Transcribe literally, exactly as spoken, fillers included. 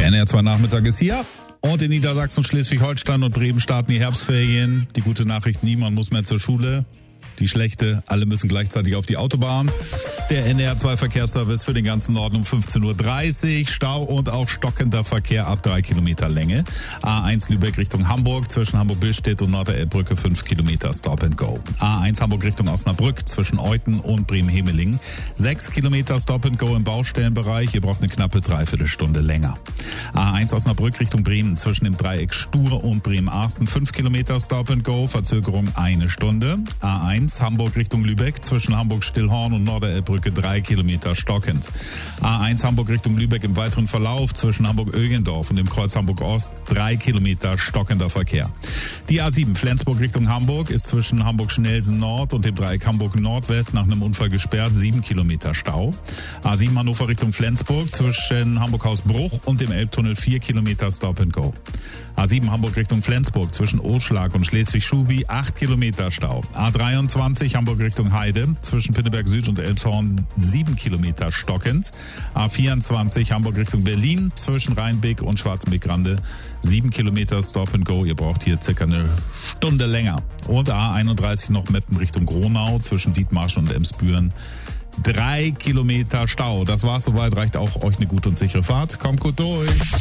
Der N R zwei Nachmittag ist hier. Und in Niedersachsen, Schleswig-Holstein und Bremen starten die Herbstferien. Die gute Nachricht, niemand muss mehr zur Schule. Die schlechte, alle müssen gleichzeitig auf die Autobahn. Der N R zwei Verkehrsservice für den ganzen Norden um fünfzehn Uhr dreißig. Stau und auch stockender Verkehr ab drei Kilometer Länge. A eins Lübeck Richtung Hamburg zwischen Hamburg-Billstedt und Norderelbbrücke fünf Kilometer Stop and Go. A eins Hamburg Richtung Osnabrück zwischen Euthen und Bremen-Hemeling. sechs Kilometer Stop and Go im Baustellenbereich. Ihr braucht eine knappe Dreiviertelstunde länger. A eins Osnabrück Richtung Bremen zwischen dem Dreieck Stur und Bremen-Arsten. fünf Kilometer Stop and Go. Verzögerung eine Stunde. A eins Hamburg Richtung Lübeck zwischen Hamburg-Stillhorn und Norderelbbrücke drei Kilometer stockend. A eins Hamburg Richtung Lübeck im weiteren Verlauf zwischen Hamburg-Ögendorf und dem Kreuz Hamburg-Ost drei Kilometer stockender Verkehr. Die A sieben Flensburg Richtung Hamburg ist zwischen Hamburg-Schnelsen Nord und dem Dreieck Hamburg-Nordwest nach einem Unfall gesperrt, sieben Kilometer Stau. A sieben Hannover Richtung Flensburg zwischen Hamburg-Hausbruch und dem Elbtunnel vier Kilometer Stop and Go. A sieben Hamburg Richtung Flensburg zwischen Oschlag und Schleswig-Schubi acht Kilometer Stau. A dreiundzwanzig Hamburg Richtung Heide zwischen Pinneberg Süd und Elmshorn sieben Kilometer stockend. A vierundzwanzig Hamburg Richtung Berlin zwischen Rheinbeck und Schwarzenbeck-Grande sieben Kilometer Stop and Go. Ihr braucht hier circa eine Stunde länger. Und A einunddreißig noch Meppen Richtung Gronau zwischen Dithmarschen und Emsbüren drei Kilometer Stau. Das war's soweit. Reicht auch euch eine gute und sichere Fahrt. Kommt gut durch.